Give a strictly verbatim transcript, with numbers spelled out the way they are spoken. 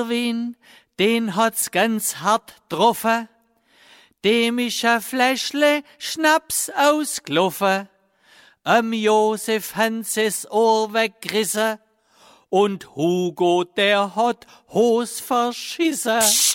Erwin, den hat's ganz hart getroffen. Dem ist ein Fläschle Schnaps ausgelaufen. Am Josef Hans es Ohr weggerissen und Hugo, der hat Hos verschissen.